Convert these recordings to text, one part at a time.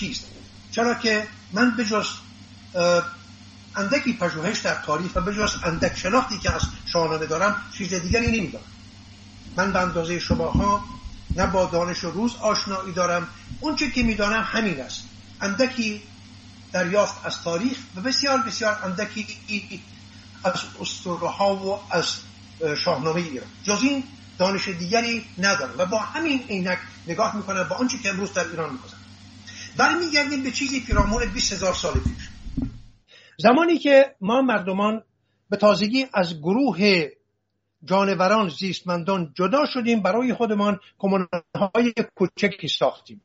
چیست؟ چرا که من بجز اندکی پژوهش در تاریخ و بجز اندک شناختی که از شاهنامه دارم چیز دیگری نمیدارم. من به اندازه شماها نه با دانش و روز آشنایی دارم. اون چه که میدانم همین است، اندکی دریافت از تاریخ و بسیار بسیار اندکی از اسطوره‌ها و از شاهنامه ایران. جز این دانش دیگری ندارم و با همین عینک نگاه میکنم با آنچه که امروز در ایران میگذرد. برمیگردیم به چیزی پیرامون 20000 سال پیش، زمانی که ما مردمان به تازگی از گروه جانوران زیستمندان جدا شدیم، برای خودمان کمون‌های کوچکی ساختیم.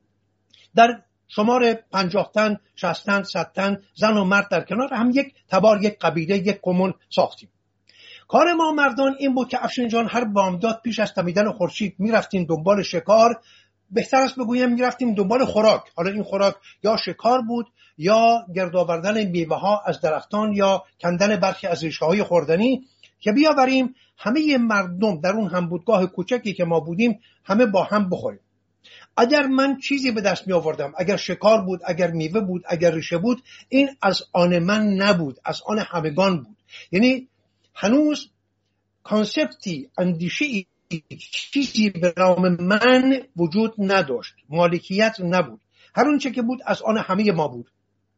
در شمار 50 تن، 60 تن، 100 تن زن و مرد در کنار هم یک تبار، یک قبیله، یک کمون ساختیم. کار ما مردان این بود که افشین جان هر بامداد پیش از دمیدن خورشید میرفتیم دنبال شکار، بهتر است بگویم میرفتیم دنبال خوراک. حالا این خوراک یا شکار بود یا گرد آوردن میوه ها از درختان یا کندن برخی از ریشه های خوردنی که بیاوریم همه مردم در اون همبودگاه کوچکی که ما بودیم همه با هم بخوریم. اگر من چیزی به دست می آوردم، اگر شکار بود، اگر میوه بود، اگر ریشه بود، این از آن من نبود، از آن همگان بود. یعنی هنوز کانسپتی، اندیشه‌ای، چیزی به نام من وجود نداشت، مالکیت نبود. هر اون چه که بود از آن همه ما بود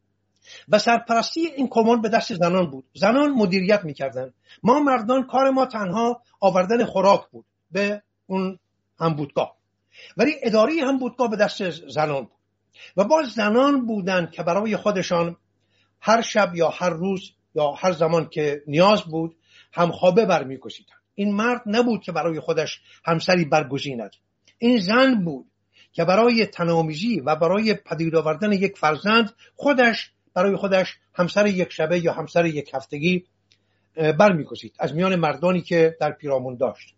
و سرپرستی این کمون به دست زنان بود. زنان مدیریت میکردن. ما مردان کار ما تنها آوردن خوراک بود به اون همبودگاه، ولی اداره همبودگاه به دست زنان بود و باز زنان بودن که برای خودشان هر شب یا هر روز یا هر زمان که نیاز بود همخوابه برمی‌گزیدند. این مرد نبود که برای خودش همسری برگزیند، این زن بود که برای تنامیزی و برای پدید آوردن یک فرزند برای خودش همسر یک شبه یا همسر یک هفتگی برمی‌گزید از میان مردانی که در پیرامون داشت.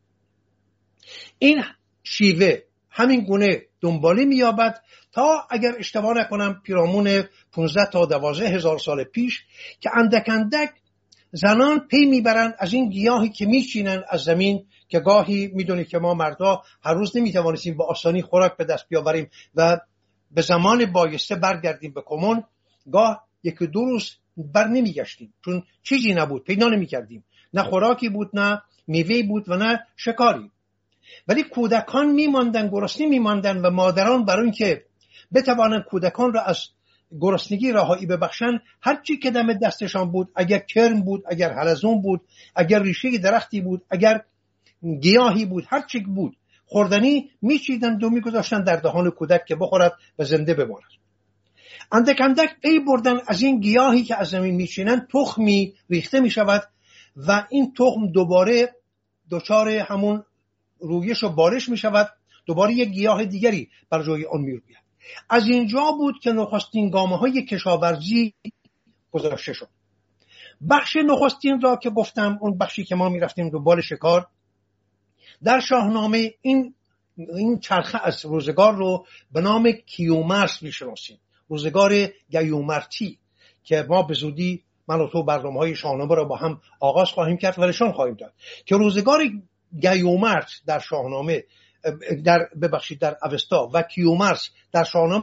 این شیوه همین گونه دنباله می‌یابد تا اگر اشتباه نکنم پیرامون 15 تا 12 هزار سال پیش که اندک اندک زنان پی میبرن از این گیاهی که میچینن از زمین، که گاهی میدونید که ما مردا هر روز نمیتوانستیم با آسانی خوراک به دست بیاوریم و به زمان بایسته برگردیم به کمون، گاه 1-2 روز بر نمیگشتیم چون چیزی نبود، پیدا نمیکردیم، نه خوراکی بود، نه میوه بود و نه شکاری. ولی کودکان میماندن، گرسنه میماندن و مادران برای اینکه بتوانند کودکان را از گرسنگی رهایی ببخشن هر چی که دم دستشان بود، اگر کرم بود، اگر حلزون بود، اگر ریشه درختی بود، اگر گیاهی بود، هر چی بود خوردنی میچیدند و میگذاشتن در دهان کودک که بخورد و زنده بماند. اندک اندک پی بردن از این گیاهی که از زمین میچینن تخمی ریخته میشود و این تخم دوباره دچار همون رویش و بارش میشود، دوباره یک گیاه دیگری بر جای آن میروید. از اینجا بود که نخستین گامه‌های کشاورزی گذاشته شد. بخش نخستین را که گفتم، اون بخشی که ما میرفتیم دنبال شکار، در شاهنامه این چرخه از روزگار رو به نام کیومرث میشناسیم، روزگار گیومرثی که ما به زودی من و تو برنامه‌های شاهنامه را با هم آغاز خواهیم کرد و نشان خواهیم داد که روزگار گیومرث در شاهنامه در اوستا و کیومرث در شاهنامه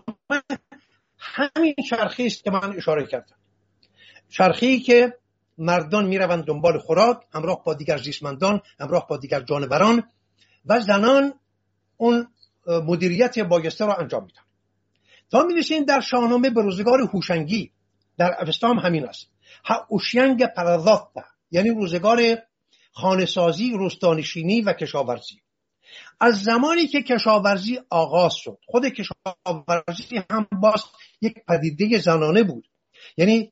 همین چرخه است که من اشاره کردم. چرخه‌ای که مردان میروند دنبال خوراک همراه با دیگر زیستمندان، همراه با دیگر جانوران و زنان اون مدیریت بایسته را انجام میدن. تا میرسیم در شاهنامه به روزگار هوشنگی، در اوستا هم همین است، هوشنگ پرذاتا، یعنی روزگار خانه‌سازی، روستانشینی و کشاورزی. از زمانی که کشاورزی آغاز شد، خود کشاورزی هم باز یک پدیده زنانه بود، یعنی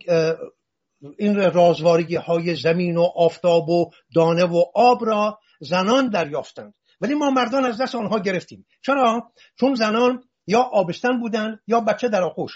این رازوارگی های زمین و آفتاب و دانه و آب را زنان دریافتند، ولی ما مردان از دست آنها گرفتیم. چرا؟ چون زنان یا آبستن بودن یا بچه در آغوش،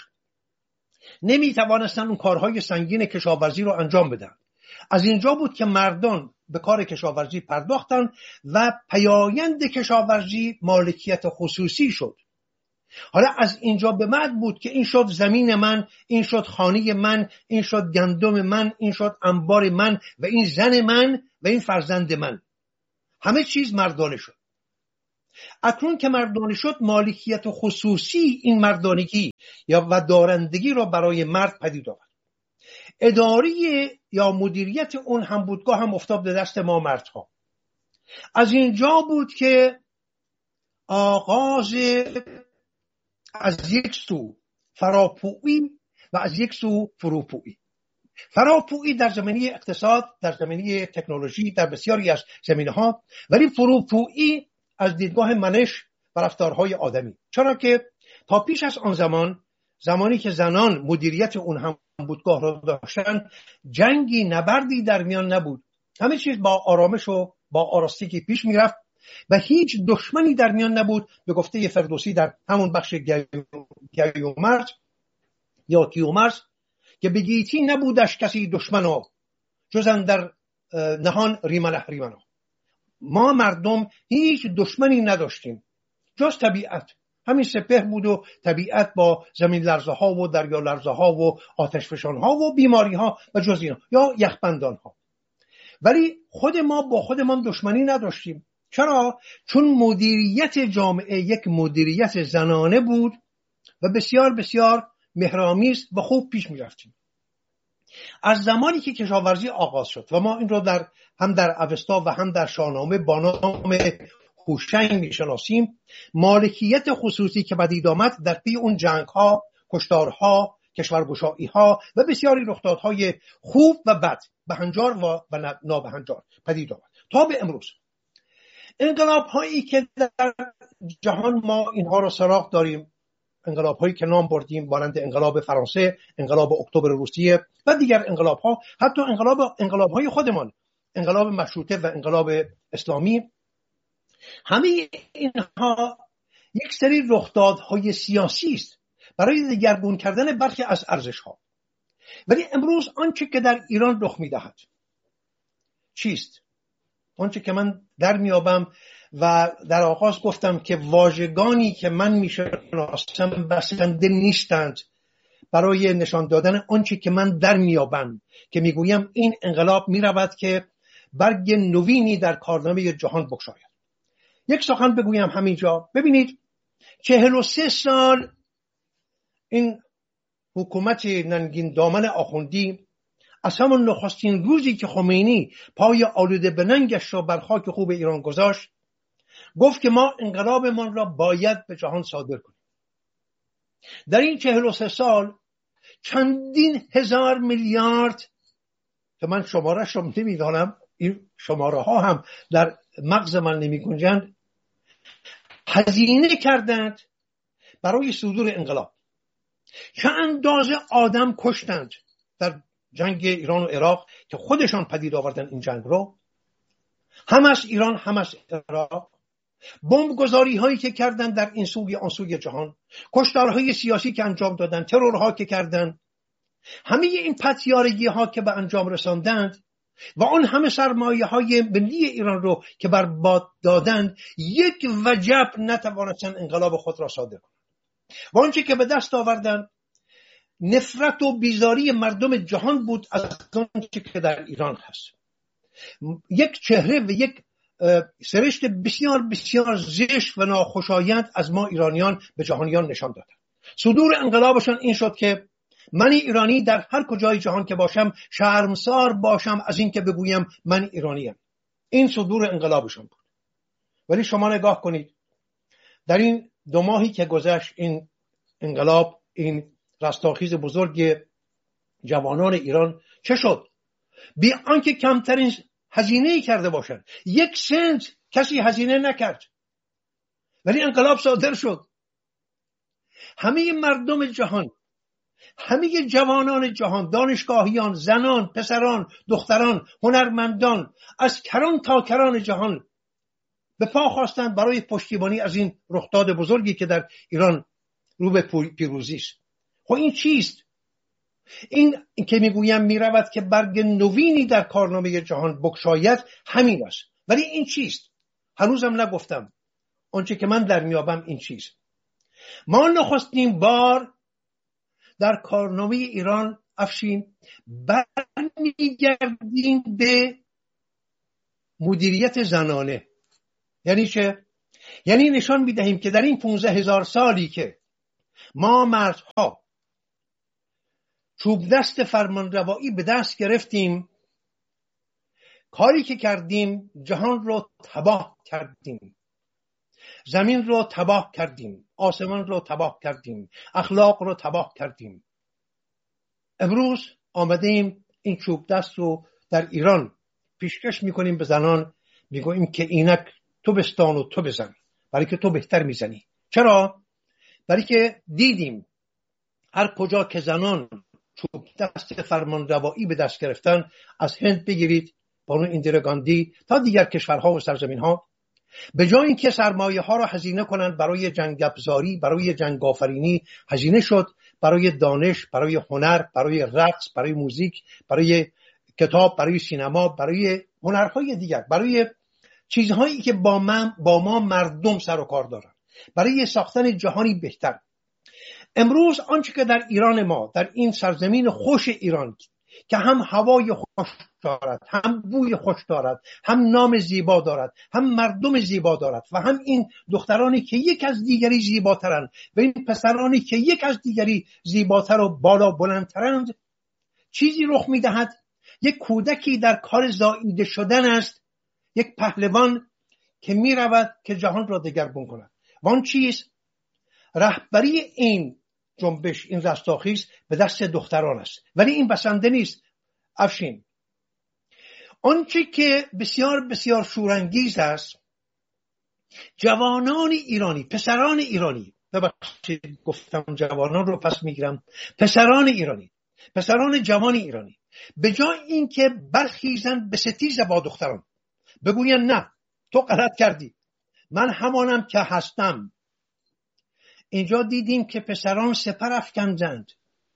نمی توانستند اون کارهای سنگین کشاورزی رو انجام بدن. از اینجا بود که مردان به کار کشاورزی پرداختن و پیایند کشاورزی مالکیت خصوصی شد. حالا از اینجا به بعد بود که این شد زمین من، این شد خانه من، این شد گندم من، این شد انبار من و این زن من و این فرزند من. همه چیز مردانه شد. اکنون که مردانه شد، مالکیت خصوصی این مردانگی و دارندگی را برای مرد پدید آورد. اداره یا مدیریت اون هم بودگاه هم افتاد به دست ما مردها. از اینجا بود که آغاز از یک سو فراپویی و از یک سو فروپویی. فراپویی در زمینه اقتصاد، در زمینه تکنولوژی، در بسیاری از زمینه‌ها، ولی فروپویی از دیدگاه منش و رفتارهای آدمی. چرا که تا پیش از آن زمانی که زنان مدیریت اون هم بودگاه را داشتن، جنگی نبردی در میان نبود. همه چیز با آرامش و با آراستگی پیش میرفت و هیچ دشمنی در میان نبود. به گفته فردوسی در همون بخش گیومرث یا کیومرث که به گیتی نبودش کسی دشمنو جز اندر نهان ریمنه. ما مردم هیچ دشمنی نداشتیم جز طبیعت. همین سپهر بود و طبیعت با زمین لرزه ها و دریا لرزه ها و آتش فشان ها و بیماری ها و جز اینا یا یخبندان ها. ولی خود ما با خودمان دشمنی نداشتیم. چرا؟ چون مدیریت جامعه یک مدیریت زنانه بود و بسیار بسیار مهرآمیز و خوب پیش می رفتیم. از زمانی که کشاورزی آغاز شد و ما این رو هم در اوستا و هم در شاهنامه با نام هوشنگ میشناسیم، مالکیت خصوصی که پدید آمد در پی اون جنگ‌ها، کشتارها، کشورگشایی‌ها و بسیاری رخدادهای خوب و بد، بهنجار و نابهنجار پدید آمد تا به امروز. انقلاب‌هایی که در جهان ما اینها رو سراغ داریم، انقلاب‌هایی که نام بردیم، مانند انقلاب فرانسه، انقلاب اکتبر روسیه و دیگر انقلاب‌ها، حتی انقلاب‌های خودمان، انقلاب مشروطه و انقلاب اسلامی، همه اینها یک سری رخدادهای سیاسی است برای دگرگون کردن برخی از ارزش‌ها. ولی امروز آنچه که در ایران رخ می‌دهد چیست؟ آنچه که من در میابم و در آغاز گفتم که واژگانی که من میشناسم بسنده نیستند برای نشان دادن آنچه که من در میابم که میگویم این انقلاب میرود که برگ نوینی در کارنامه جهان بگشاید. یک سخن بگویم همینجا. ببینید 43 سال این حکومت ننگین دامن آخوندی از همون نخستین روزی که خمینی پای آلوده به ننگش را بر خاک خوب ایران گذاشت گفت که ما انقلابمان را باید به جهان صادر کنیم. در این 43 سال چندین هزار میلیارد که من شمارش رو نمیدانم، این شماره ها هم در مغز من نمی گنجند، هزینه کردند برای صدور انقلاب. چه اندازه آدم کشتند در جنگ ایران و عراق که خودشان پدید آوردن این جنگ رو، هم از ایران هم از عراق، بمبگذاری هایی که کردن در این سوی آن سوی جهان، کشتارهای سیاسی که انجام دادن، ترورها که کردن، همه این پتیارگی ها که به انجام رساندند و آن همه سرمایه های ملی ایران رو که برباد دادند، یک وجب نتوانستن انقلاب خود را صادر کنند. و آنچه که به دست آوردن نفرت و بیزاری مردم جهان بود از آنچه که در ایران هست. یک چهره و یک سرشت بسیار بسیار زشت و ناخوشایند از ما ایرانیان به جهانیان نشان دادن. صدور انقلابشان این شد که من ایرانی در هر کجای جهان که باشم شرمسار باشم از این که بگویم من ایرانیم. این صدور انقلابشان بود. ولی شما نگاه کنید در این 2 ماهی که گذشت این انقلاب، این رستاخیز بزرگ جوانان ایران چه شد؟ بی آنکه کمترین هزینه‌ای کرده باشند، 1 سنت کسی هزینه نکرد، ولی انقلاب صادر شد. همه مردم جهان، همه جوانان جهان، دانشگاهیان، زنان، پسران، دختران، هنرمندان از کران تا کران جهان به پا خواستند برای پشتیبانی از این رخداد بزرگی که در ایران رو به پیروزی است. خب این چیست؟ این که میگویم میرود که برگ نوینی در کارنامه جهان بگشاید، همین است. ولی این چیست؟ هنوزم نگفتم. آنچه که من در میابم این چیست؟ ما نخستین بار در کارنامه ایران افشین برمیگردیم به مدیریت زنانه. یعنی چه؟ یعنی نشان میدهیم که در این 15,000 سالی که ما مردها چوب دست فرمانروایی به دست گرفتیم، کاری که کردیم جهان رو تباه کردیم، زمین رو تباه کردیم، آسمان رو تباه کردیم، اخلاق رو تباه کردیم. امروز آمده ایم این چوب دست رو در ایران پیشکش میکنیم به زنان، میگوییم که اینک تو بستان و تو بزن، برای که تو بهتر میزنی. چرا؟ برای که دیدیم هر کجا که زنان چوب دست فرمانروایی به دست گرفتن، از هند بگیرید بانو اندیرا گاندی تا دیگر کشورها و سرزمین ها، به جای اینکه سرمایه ها را هزینه کنند برای جنگ افزاری، برای جنگ آفرینی، هزینه شد برای دانش، برای هنر، برای رقص، برای موزیک، برای کتاب، برای سینما، برای هنرهای دیگر، برای چیزهایی که با ما مردم سر و کار دارند، برای ساختن جهانی بهتر. امروز آنچه که در ایران ما، در این سرزمین خوش ایران که هم هوای خوش دارد، هم بوی خوش دارد، هم نام زیبا دارد، هم مردم زیبا دارد و هم این دخترانی که یک از دیگری زیباترند و این پسرانی که یک از دیگری زیباتر و بالا بلندترند، چیزی رخ میدهد. یک کودکی در کار زاییده شدن است، یک پهلوان که می رود که جهان را دگرگون کند. وان چیز رهبری این جنبش، این رستاخیز به دست دختران است. ولی این بسنده نیست. افشین، آنچه که بسیار بسیار شورانگیز است، جوانان ایرانی، پسران ایرانی، ببخشید گفتم جوانان رو پس میگیرم، پسران ایرانی، پسران جوان ایرانی، به جای اینکه برخیزن به ستیز با دختران، بگوین نه تو غلط کردی، من همانم که هستم. اینجا دیدیم که پسران سپر افکندند،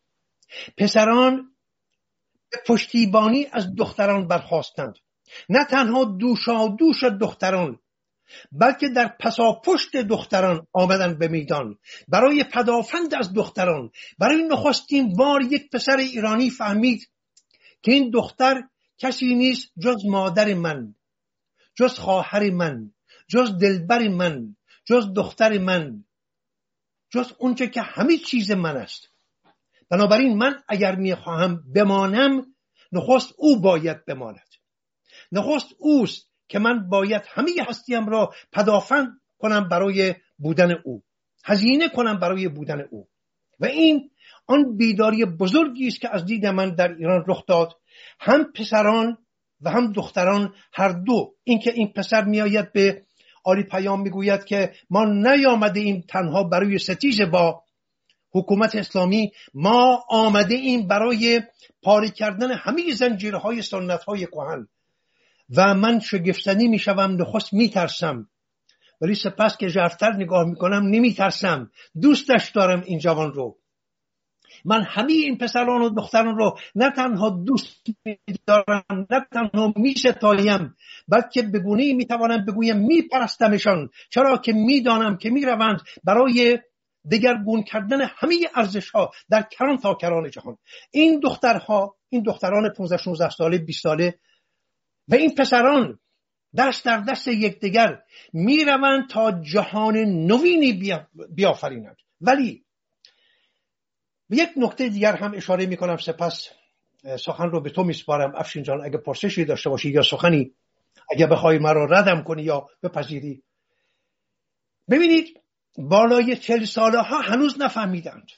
پسران به پشتیبانی از دختران برخاستند. نه تنها دوشادوش دختران، بلکه در پساپشت دختران آمدن به میدان برای پدافند از دختران. برای نخستین بار یک پسر ایرانی فهمید که این دختر کسی نیست جز مادر من، جز خواهر من، جز دلبر من، جز دختر من، جز اونچه که همه چیز من است. بنابراین من اگر میخواهم بمانم، نخست او باید بماند. نخست اوست که من باید همه هستیم را پدافند کنم برای بودن او، هزینه کنم برای بودن او. و این آن بیداری بزرگی است که از دید من در ایران رخ داد. هم پسران و هم دختران هر دو. اینکه این پسر میآید به عالی پیام میگوید که ما نیامده ایم تنها برای ستیز با حکومت اسلامی، ما آمده ایم برای پاره کردن همه زنجیرهای سنت‌های کهن. و من شگفت‌زده میشوم، نخست میترسم، ولی سپس که ژرفتر نگاه میکنم نمیترسم، دوستش دارم این جوان رو. من همه این پسران و دختران رو نه تنها دوست می‌دارم، نه تنها می‌ستایم، بلکه به گونه‌ای میتوانم بگویم میپرستمشان، چرا که میدانم که میروند برای دگرگون کردن همه ارزش‌ها در کران تا کران جهان. این دخترها، این دختران 15-16 ساله، 20 ساله و این پسران دست در دست یکدیگر میروند تا جهان نوینی بیافرینند. ولی به یک نکته دیگر هم اشاره میکنم، سپس سخن رو به تو میسپارم. افشین جان، اگه پرسشی داشته باشی یا سخنی، اگه بخوای مرا ردم کنی یا بپذیری. ببینید، بالای 40 ساله ها هنوز نفهمیدند.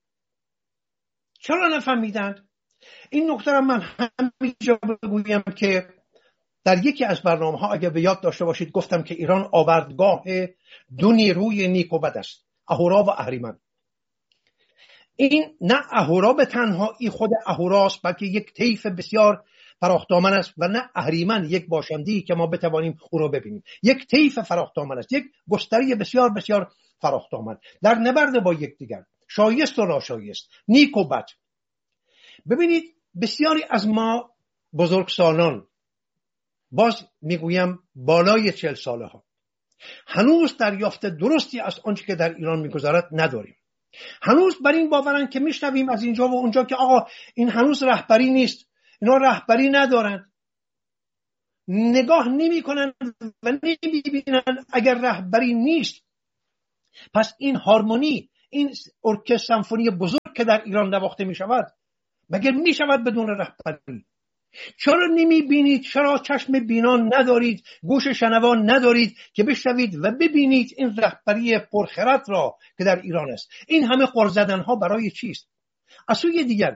چرا نفهمیدند؟ این نکته رو من همینجا بگویم که در یکی از برنامه ها اگه به یاد داشته باشید گفتم که ایران آوردگاه دو نیروی نیک و بد است، اهورا و اهریمن. این نه اهورا به تنهایی خود اهوراست، بلکه یک طیف بسیار فراخدامن است، و نه اهریمن یک باشنده‌ای که ما بتوانیم او را ببینیم. یک طیف فراخدامن است، یک گستره بسیار بسیار فراخدامن در نبرد با یکدیگر، شایست و ناشایست، نیک و بد. ببینید، بسیاری از ما بزرگسالان، باز میگویم بالای 40 ساله ها، هنوز دریافت درستی از آنچه که در ایران میگذرد نداریم. هنوز بر این باورن که میشنویم از اینجا و اونجا که آقا این هنوز رهبری نیست، اینا رهبری ندارن. نگاه نمی کنند و نمی بینند اگر رهبری نیست، پس این هارمونی، این ارکستر سمفونی بزرگ که در ایران نواخته می شود مگر می شود بدون رهبری؟ چرا نمی بینید؟ چرا چشم بینان ندارید؟ گوش شنوان ندارید که بشنوید و ببینید این رهبری پرخرد را که در ایران است؟ این همه غر زدن ها برای چیست؟ از سوی دیگر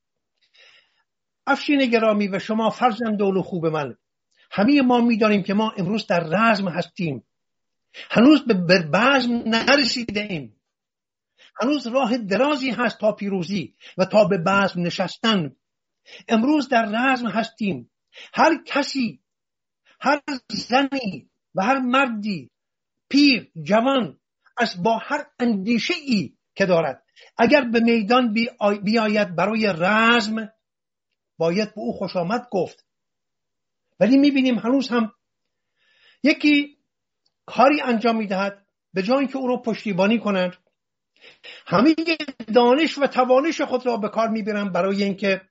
افشین گرامی و شما فرزند و خوب من، همه ما می‌دانیم که ما امروز در رزم هستیم، هنوز به بزم نرسیده ایم، هنوز راه درازی هست تا پیروزی و تا به بزم نشستن. امروز در رزم هستیم. هر کسی، هر زنی و هر مردی، پیر، جوان، از با هر اندیشه ای که دارد اگر به میدان بیاید برای رزم، باید به او خوش آمد گفت. ولی میبینیم هنوز هم یکی کاری انجام میدهد به جای اینکه او رو پشتیبانی کنند، همه دانش و توانش خود را به کار میبرند برای اینکه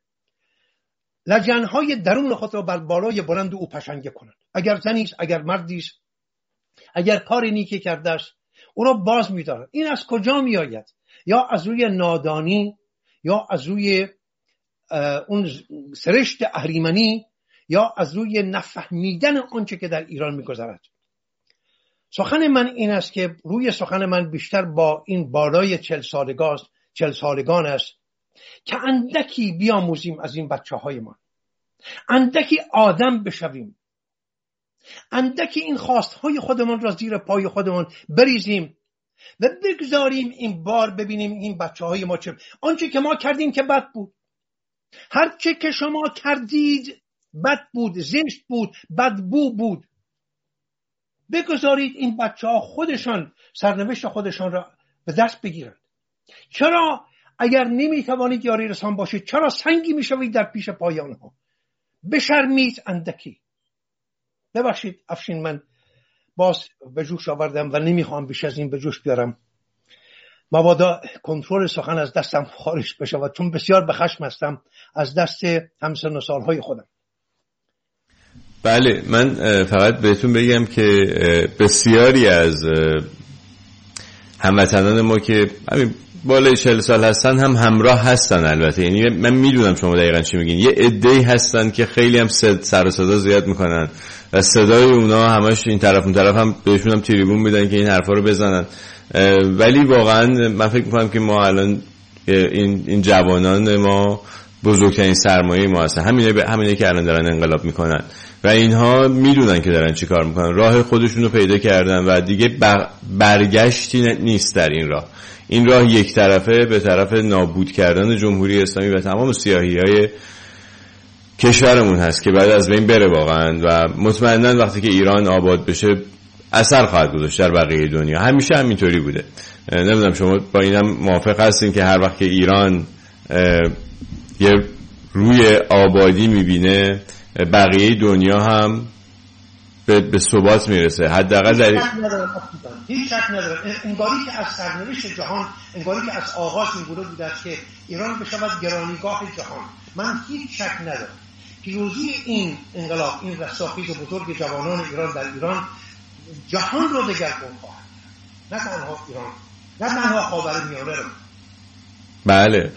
لجنهای درون خود را بر بالای بلند او پشنگه کنند. اگر زنی است، اگر مردی است، اگر کار نیکی کرده است، او را باز می‌دارند. این از کجا میآید؟ یا از روی نادانی، یا از روی اون سرشت اهریمنی، یا از روی نفهمیدن آنچه که در ایران می‌گذرد. سخن من این است که روی سخن من بیشتر با این بالای 40 سالگان است که اندکی بیاموزیم از این بچه‌های ما، اندکی آدم بشویم، اندکی این خواستهای خودمان را زیر پای خودمان بریزیم و بگذاریم این بار ببینیم این بچه‌های ما چه. آنچه که ما کردیم که بد بود، هر چه که شما کردید بد بود، زشت بود، بدبو بود. بگذارید این بچه‌ها خودشان سرنوشت خودشان را به دست بگیرند. چرا اگر نمیتوانید یاری رسان باشید، چرا سنگی میشوید در پیش پای آنها؟ بشرمید اندکی. ببخشید افشین، من باز به جوش آوردم و نمیخوام بیش از این به جوش بیارم، مبادا کنترل سخن از دستم خارج بشود، چون بسیار به خشم هستم از دست همسن و سالهای خودم. بله، من فقط بهتون بگم که بسیاری از هموطنان ما که همین بالای 40 سال هستن هم همراه هستن. البته یعنی من میدونم شما دقیقاً چی میگین. یه عده‌ای هستن که خیلی هم سر و صدا زیاد میکنن و صدای اونا همش این طرف اون طرف هم بهشون هم تریبون میدن که این حرفا رو بزنن. ولی واقعاً من فکر میکنم که ما الان این جوانان ما بزرگترین سرمایه ما هستن. همینه که الان دارن انقلاب میکنن و اینها میدونن که دارن چی کار میکنن، راه خودشون رو پیدا کردن و دیگه برگشتی نیست در این راه. این راه یک طرفه به طرف نابود کردن جمهوری اسلامی و تمام سیاهی‌های کشورمون هست که بعد از بین بره واقعا. و مطمئناً وقتی که ایران آباد بشه اثر خواهد گذاشت در بقیه دنیا. همیشه همینطوری بوده. نمیدونم شما با اینم موافق هستین که هر وقت که ایران یه روی آبادی میبینه، بقیه دنیا هم به ثبات میرسه. حداقل در هیچ شک ندارم. انگاری که از سرنوشت جهان، انگاری که از آغاز این بوده است که ایران بشود گرانیگاه جهان. من هیچ شک ندارم پیروزی این انقلاب، این رستاخیز بزرگ جوانان ایران در ایران جهان رو دگرگون خواهد، نه تنها ایران، نه تنها خاورمیانه رو. بله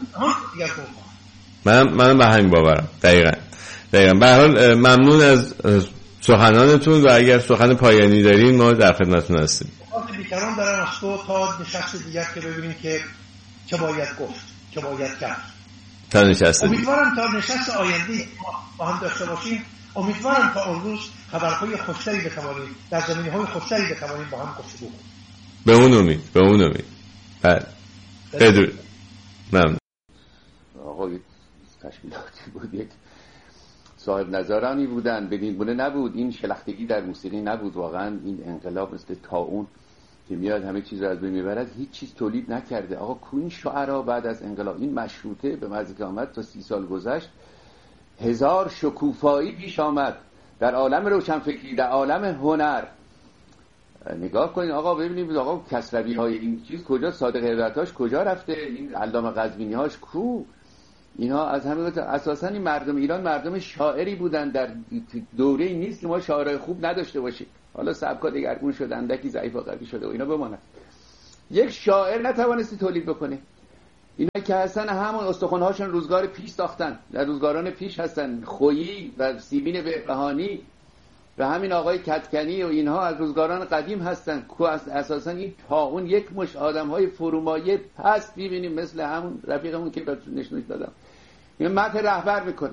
من به همین باورم. دقیقاً. به هر حال ممنون از سخنانتون و اگر سخن پایانی دارین ما در خدمتتون هستیم. بیکران دارن از تو تا نشست دیگر که ببینیم که چه باید گفت، چه باید کرد. تا نشست امیدوارم تا نشست آینده با هم داشته باشیم. امیدوارم تا اون روز خبرهای خوشتری بتوانیم در زمینه‌های خوشتری بتوانیم با هم گفتگو کنیم. به اون امید. بله. بدرود. ممنون. آقای تشکیلاتی بود، یک صاحب نظرانی بودن، بدین گونه نبود. این شلختگی در موسیقی نبود. واقعا این انقلاب مثل طاعون که میاد همه چیز رو از بین میبرد، هیچ چیز تولید نکرده. آقا کوین شعرا بعد از انقلاب، این مشروطه به مزه که آمد تا 30 سال گذشت، 1000 شکوفایی پیش آمد در عالم روشنفکری، در عالم هنر. نگاه کنین آقا، ببینید آقا کسروی های این چیز کجا، صادق هیبتاش کجا رفته، این علامه قزوینی هاش کو، اینها از همه اساسا این مردم ایران مردم شاعری بودن، در دوره نیست که ما شاعرای خوب نداشته باشیم. حالا سبکا دگرگون شده، اندکی ضعیف و قوی شده و اینا بماند. یک شاعر نتوانستی تولید بکنه. اینا که هستن همون استخوان‌هاشون روزگار پیش ساختن، در روزگاران پیش هستن. خویی و سیبین بهبهانی و همین آقای کدکنی و اینها از روزگاران قدیم هستن. اساسا این طاعون یک مش آدم‌های فرومایه پس ببینیم مثل همون رفیقمون که نشونش دادم، این متن رهبر میکنه.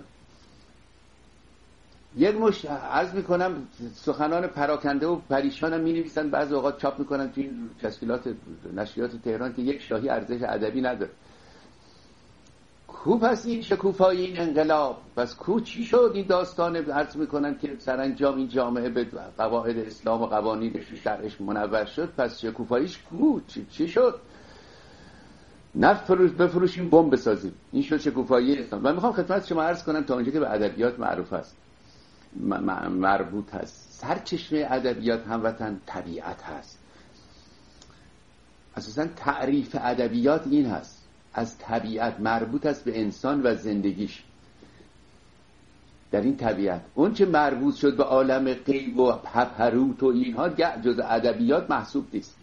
یک مش عرض میکنم سخنان پراکنده و پریشانم مینویسن، بعضی اوقات چاپ میکنن توی تشکیلات نشریات تهران که یک شاهی ارزش ادبی نداره. کو پس این شکوفای این انقلاب؟ پس کو چی شد این داستان عرض میکنن که سرانجام این جامعه به قواعد اسلام و قوانینش و شرعش منور شد؟ پس شکوفاییش کو؟ چی شد؟ نفت بفروشیم بمب بسازیم، این شد شکوفایی اسلام. من میخوام خدمت شما عرض کنم تا اونجا که به ادبیات معروف است، مربوط هست، سرچشمه ادبیات هموطن طبیعت هست. اساسا تعریف ادبیات این هست، از طبیعت، مربوط است به انسان و زندگیش. در این طبیعت اون چه مربوط شد به عالم غیب و هپروت و اینها جز ادبیات محسوب نیست.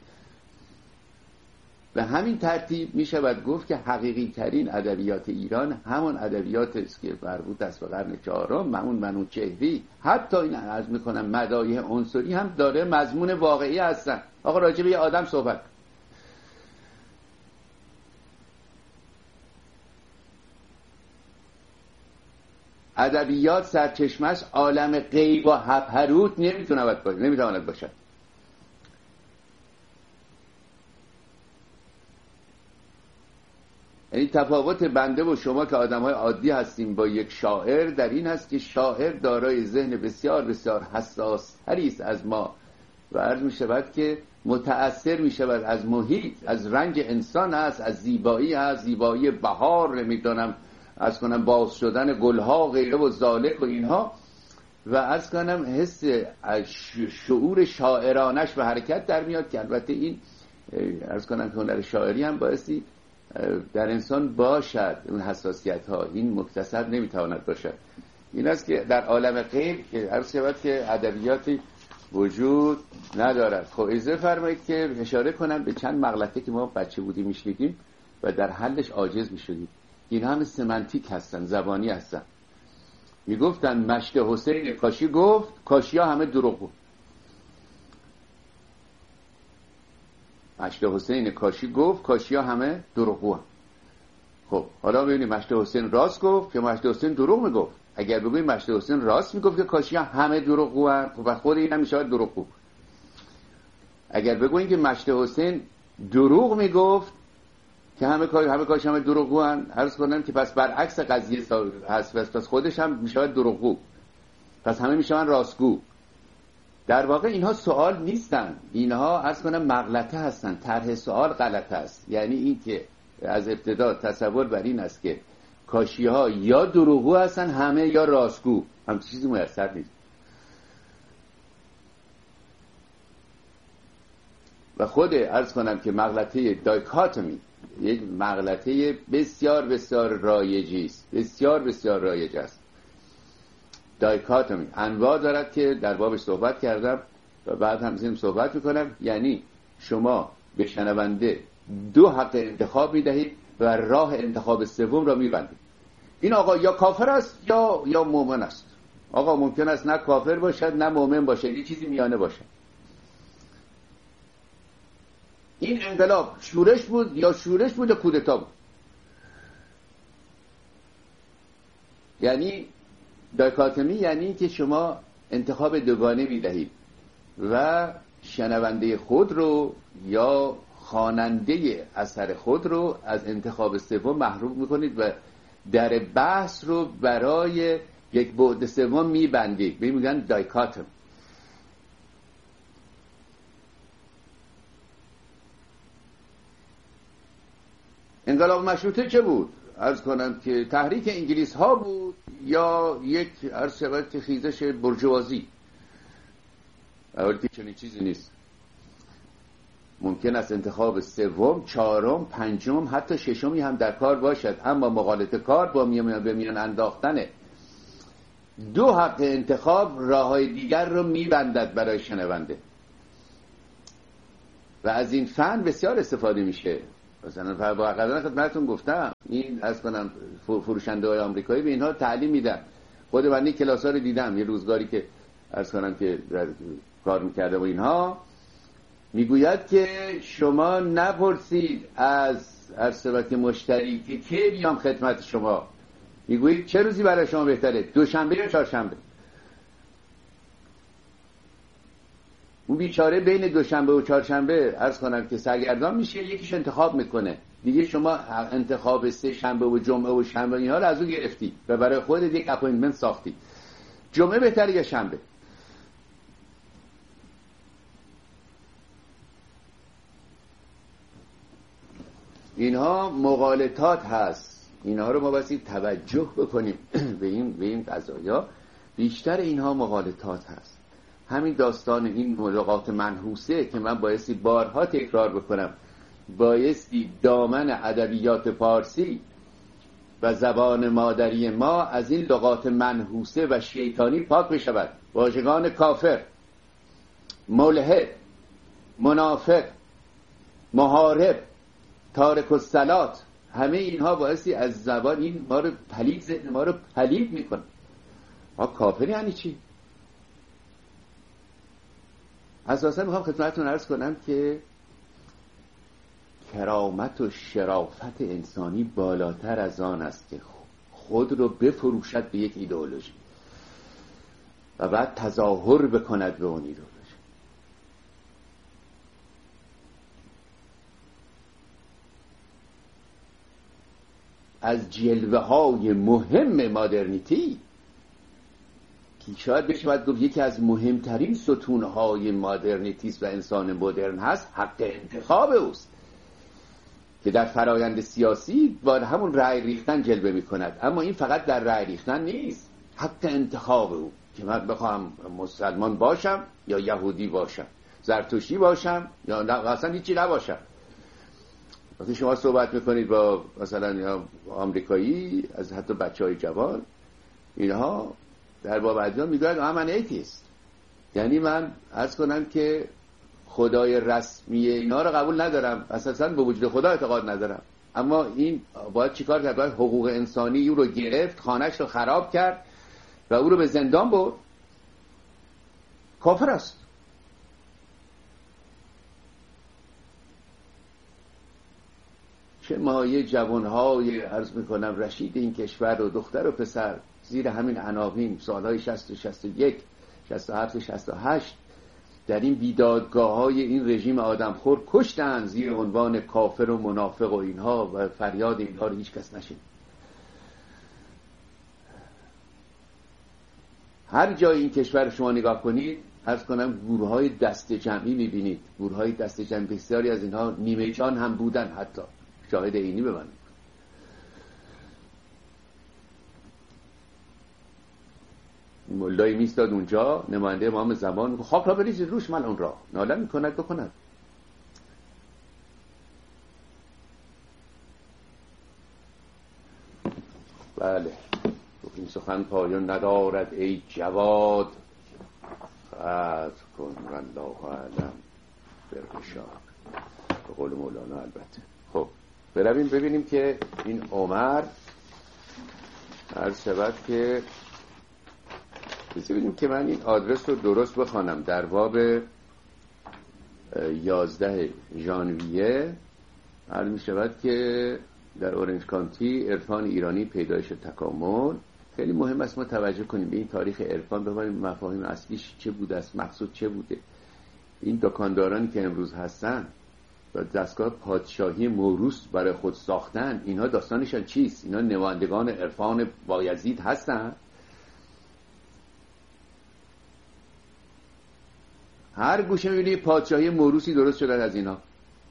به همین ترتیب می شود گفت که حقیقی ترین ادبیات ایران همون ادبیات است که مربوط است به قرن چهارم، همون منوچهری. حتی این عرض میکنم مدایح عنصری هم داره مضمون واقعی هستن. آقا راجع به یه آدم صحبت، ادبیات سرچشمش عالم غیب و هپروت نمیتواند باشد. یعنی تفاوت بنده و شما که آدم‌های عادی هستیم با یک شاعر در این هست که شاعر دارای ذهن بسیار بسیار حساس تری است از ما و عرض می شود که متأثر می شود از محیط، از رنج انسان است، از زیبایی است، زیبایی بهار، نمیدونم از کنم باز شدن گلها غیره و ذالک و اینها، و از کنم حس شعور شاعرانش به حرکت در میاد که البته این از کنم که هنر شاعری هم بایستی در انسان باشد. اون حساسیت ها این مکتسب نمیتواند باشد. این است که در عالم غیب که عرض شود که ادبیاتی وجود ندارد. خب اجازه فرمایید که اشاره کنم به چند مغلطه که ما بچه بودیم میشنیدیم و در حلش عاجز میشدیم. این هم سمنتیک هستن، زبانی هستن. میگفتن مشت حسین کاشی گفت کاشی ها همه دروغ بود. مشت حسین کاشی گفت کاشی ها همه دروغ بود. خب حالا ببینید مشت حسین راست گفت که مشت حسین دروغ میگفت. اگر بگوییم مشت حسین راست میگفت که کاشی ها همه دروغ بود و خود این هم میشود دروغ بود. اگر بگوییم که مشت حسین دروغ میگفت که همه کاش همه دروغگو هستند، عرض کنم که پس برعکس قضیه هست، پس خودش هم میشود دروغگو، پس همه میشوند راستگو. در واقع اینها سوال نیستن، اینها عرض کنم مغلطه هستن، طرح سوال غلط است. یعنی این که از ابتدا تصور بر این است که کاشی ها یا دروغگو هستن همه یا راستگو، هم چیزی میسر نیست. و خود عرض کنم که مغلطه دایکاتومی یک مغلطه بسیار بسیار رایجی است، بسیار بسیار رایج است. دایکاتومی انواع دارد که در بابش صحبت کردم و بعد هم صحبت میکنم. یعنی شما به شنونده دو حق انتخاب میدهید و راه انتخاب سوم را میبندید. این آقا یا کافر است یا مؤمن است. آقا ممکن است نه کافر باشد نه مؤمن باشد، یه چیزی میانه باشد. این انقلاب شورش بود یا کودتا بود. یعنی دایکاتومی یعنی که شما انتخاب دوگانه میدهید و شنونده خود رو یا خواننده اثر خود رو از انتخاب سوم محروم میکنید و در بحث رو برای یک بعد سوم میبندید. میگن دایکاتوم. انقلاب مشروطه چه بود؟ عرض کنم که تحریک انگلیس ها بود یا یک عرض شود خیزش برجوازی؟ اولی چنین چیزی نیست. ممکن است انتخاب سوم، چهارم، پنجم، حتی ششمی هم در کار باشد، اما مقالطه کار با به میان انداختن دو حق انتخاب راههای دیگر رو میبندد برای شنونده و از این فن بسیار استفاده میشه. مثلا قبلا خدمتتون گفتم این از کنم فروشنده های آمریکایی به اینها تعلیم میدن. خود من کلاس‌ها رو دیدم یه روزگاری که از کنم که کار میکرده و اینها میگوید که شما نپرسید از سبت مشتری که کی بیام خدمت شما، میگویید چه روزی برای شما بهتره، دوشنبه یا چهارشنبه. اون بیچاره بین دوشنبه و چهارشنبه عرض کنم که سرگردان میشه، یکیش انتخاب میکنه دیگه. شما انتخاب سه شنبه و جمعه و شنبه اینها رو از اون گرفتی و برای خودت یک اپوینتمنت ساختی. جمعه بهتره یا شنبه؟ اینها مغالطات هست، اینها رو ما باید توجه بکنیم به این قضایا. بیشتر اینها مغالطات هست. همین داستان این ملاقات منحوسه که من بایستی بارها تکرار بکنم، بایستی دامن ادبیات فارسی و زبان مادری ما از این لغات منحوسه و شیطانی پاک بشود. واژگان کافر، ملحد، منافق، محارب، تارک الصلات، همه اینها بایستی از زبان این ما رو پلید میکنه. کافر یعنی چی؟ اساسا میخوام خدمتتون عرض کنم که کرامت و شرافت انسانی بالاتر از آن است که خود رو بفروشد به یک ایدئولوژی و بعد تظاهر بکند به اون ایدئولوژی. از جلوه های مهم مادرنیتی که شاید بشه باید گفت یکی از مهمترین ستونهای مادرنیتیست و انسان مدرن هست، حق انتخاب اوست که در فرایند سیاسی با همون رأی ریختن جلوه می کند. اما این فقط در رأی ریختن نیست، حق انتخاب او که من بخوام مسلمان باشم یا یهودی باشم، زرتشتی باشم یا اصلا هیچی نباشم. وقتی شما صحبت میکنید با مثلا یا آمریکایی، از حتی بچهای جوان، اینها در باب ادیان میگوید من ایتیست، یعنی من عرض کنم که خدای رسمی اینا رو قبول ندارم، اساسا به وجود خدا اعتقاد ندارم. اما این باید چیکار کرد؟ باید حقوق انسانی او رو گرفت، خانه‌اش رو خراب کرد و او رو به زندان برد. کافر است. چه مایه جوانهای عرض میکنم رشید این کشور و دختر و پسر زیر همین عناوین سالهای 60 و 61 67 و 68 در این بیدادگاه های این رژیم آدمخور کشتن زیر عنوان کافر و منافق و اینها و فریاد اینها رو هیچ کس نشید. هر جای این کشور شما نگاه کنید عرض کنم گروه های دست جمعی میبینید، گروه های دست جمعی بسیاری از اینها نیمه جان هم بودن، حتی شاهد اینی ببینید. مولایی میستاد اونجا نماینده امام زمان میگه خاک را بریزید روش من اون را ناله میکند بکند. بله این سخن پایان ندارد ای جواد، خط کن والله اعلم برشاد به قول مولانا. البته خب برویم ببینیم که این عمر عرض شود که ببینیم که من این آدرس رو درست بخوانم. در باب 11 ژانویه عرض می شود که در اورنج کانتی عرفان ایرانی پیدایش تکامل. خیلی مهم است ما توجه کنیم به این تاریخ عرفان، ببینیم مفاهیم اصلیش چه بوده است، مقصود چه بوده. این دکاندارانی که امروز هستن و دستگاه پادشاهی موروث برای خود ساختن، اینها داستانشان چیست؟ اینا نمایندگان عرفان بایزید هستن. هر گوشه می‌بینی پادشاهی موروثی درست شده از اینا.